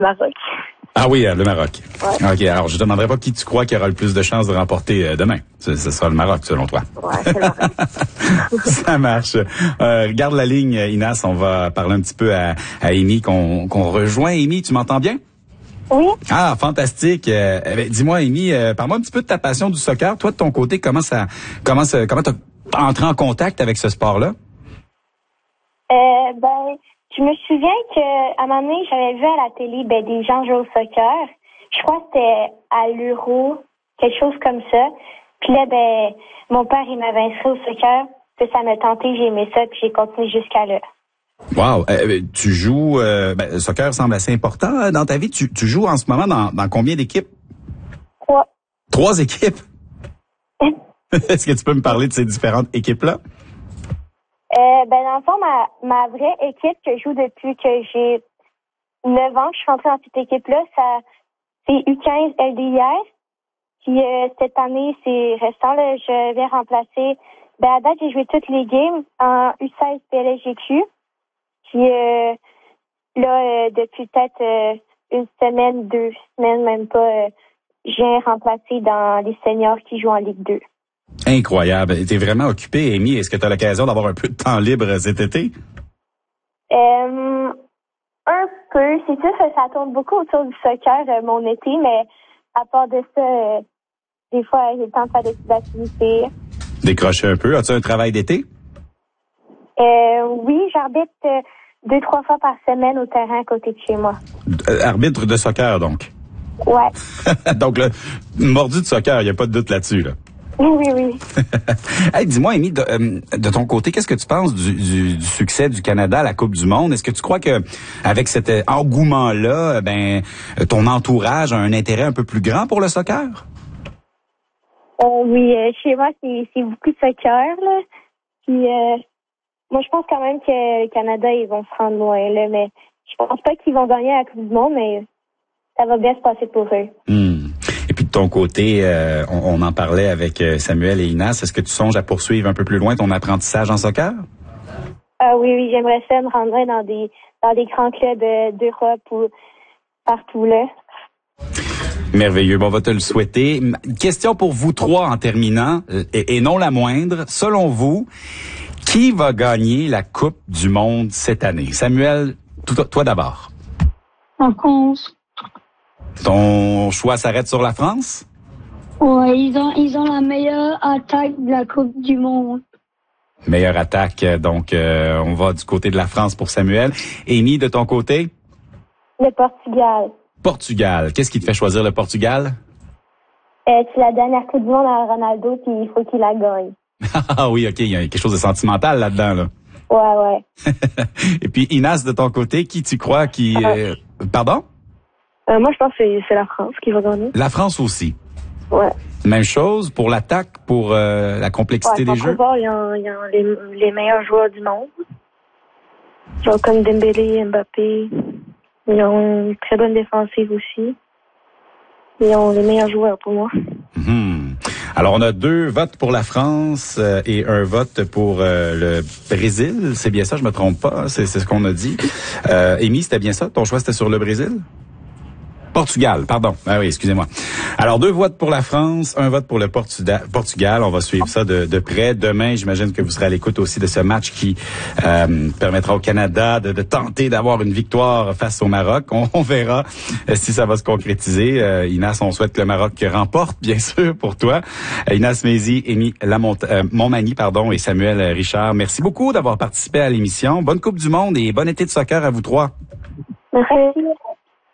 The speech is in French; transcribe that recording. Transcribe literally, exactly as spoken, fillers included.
Maroc. Ah oui, euh, le Maroc. Ouais. OK, alors je ne demanderai pas qui tu crois qui aura le plus de chances de remporter euh, demain. Ce, ce sera le Maroc, selon toi. Ouais, c'est vrai. Ça marche. Euh, regarde la ligne, Inas, on va parler un petit peu à, à Amy qu'on, qu'on rejoint. Amy, tu m'entends bien? Oui. Ah, fantastique. Euh, ben, dis-moi, Amy, euh, parle-moi un petit peu de ta passion du soccer. Toi, de ton côté, comment ça, comment ça, comment t'as entré en contact avec ce sport-là? Euh, ben, je me souviens que à un moment donné, j'avais vu à la télé ben, des gens jouer au soccer. Je crois que c'était à l'Euro, quelque chose comme ça. Puis là, ben, mon père, il m'avait inscrit au soccer. Puis ça m'a tenté, j'ai aimé ça, puis j'ai continué jusqu'à là. Wow. Euh, tu joues, euh, ben, le soccer semble assez important euh, dans ta vie. Tu, tu joues en ce moment dans, dans combien d'équipes? Trois. Trois équipes? Est-ce que tu peux me parler de ces différentes équipes-là? Euh, ben, dans le fond, ma, ma vraie équipe que je joue depuis que j'ai neuf ans, que je suis rentrée dans cette équipe-là, ça, c'est U quinze L D I R. Puis euh, cette année, c'est récent, là, je vais remplacer. Ben, à date, j'ai joué toutes les games en U seize P L S G Q. Puis euh, là, euh, depuis peut-être euh, une semaine, deux semaines, même pas, euh, je viens remplacer dans les seniors qui jouent en Ligue deux. Incroyable. T'es vraiment occupée, Amy. Est-ce que tu as l'occasion d'avoir un peu de temps libre cet été? Euh, un peu. C'est sûr que ça tourne beaucoup autour du soccer, euh, mon été, mais à part de ça, euh, des fois, j'ai le temps de faire des petites activités. Décrocher un peu. As-tu un travail d'été? Euh, oui, j'arbitre euh, deux, trois fois par semaine au terrain à côté de chez moi. Euh, arbitre de soccer, donc. Ouais. Donc, le mordu de soccer, il n'y a pas de doute là-dessus, là. Oui, oui. Hey, dis-moi, Amy, de, euh, de ton côté, qu'est-ce que tu penses du, du, du succès du Canada à la Coupe du Monde? Est-ce que tu crois que avec cet engouement-là, ben, ton entourage a un intérêt un peu plus grand pour le soccer? Euh, oui, euh, chez moi, c'est, c'est beaucoup de soccer, là. Puis, euh, moi, je pense quand même que le Canada, ils vont se rendre loin, là. Mais je pense pas qu'ils vont gagner la Coupe du Monde, mais ça va bien se passer pour eux. Hmm. Et puis de ton côté, euh, on, on en parlait avec Samuel et Inas. Est-ce que tu songes à poursuivre un peu plus loin ton apprentissage en soccer? Ah oui, oui, j'aimerais ça me rendre dans des dans des grands clubs euh, d'Europe ou partout là. Merveilleux. Bon, on va te le souhaiter. Question pour vous trois en terminant, et, et non la moindre. Selon vous, qui va gagner la Coupe du Monde cette année? Samuel, toi, toi d'abord. La France. Ton choix s'arrête sur la France? Ouais, ils ont, ils ont la meilleure attaque de la Coupe du Monde. Meilleure attaque, donc euh, on va du côté de la France pour Samuel. Amy, de ton côté? Le Portugal. Portugal. Qu'est-ce qui te fait choisir le Portugal? Euh, c'est la dernière Coupe du Monde à Ronaldo, puis il faut qu'il la gagne. Ah oui, OK, il y a quelque chose de sentimental là-dedans, là. Ouais, ouais. Et puis, Inas, de ton côté, qui tu crois qui... Euh... Pardon? Euh, moi, je pense que c'est, c'est la France qui va gagner. La France aussi. Ouais. Même chose pour l'attaque, pour euh, la complexité ouais, des jeux? Voir, ils ont, ils ont les, les meilleurs joueurs du monde. Genre comme Dembélé, Mbappé. Ils ont une très bonne défensive aussi. Ils ont les meilleurs joueurs pour moi. Mmh. Alors, on a deux votes pour la France euh, et un vote pour euh, le Brésil. C'est bien ça, je me trompe pas. C'est, c'est ce qu'on a dit. Euh, Amy, c'était bien ça? Ton choix, c'était sur le Brésil? Portugal, pardon. Ah oui, excusez-moi. Alors, deux votes pour la France, un vote pour le Portuda- Portugal. On va suivre ça de, de près. Demain, j'imagine que vous serez à l'écoute aussi de ce match qui euh, permettra au Canada de, de tenter d'avoir une victoire face au Maroc. On, on verra euh, si ça va se concrétiser. Euh, Inas, on souhaite que le Maroc remporte, bien sûr, pour toi. Euh, Inas Mézy, Amy Lamont- euh, Montmagny, pardon, et Samuel Richard. Merci beaucoup d'avoir participé à l'émission. Bonne Coupe du Monde et bon été de soccer à vous trois. Merci.